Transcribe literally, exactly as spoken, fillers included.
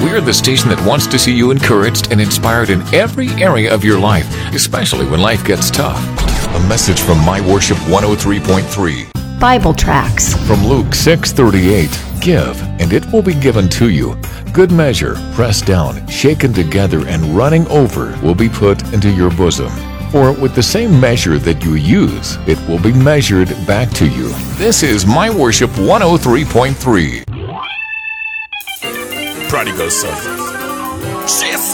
We're the station that wants to see you encouraged and inspired in every area of your life, especially when life gets tough. A message from My Worship one oh three point three. Bible tracts. From Luke six thirty-eight, give, and it will be given to you. Good measure, pressed down, shaken together, and running over will be put into your bosom. For with the same measure that you use, it will be measured back to you. This is My Worship one oh three point three. Prodigal son.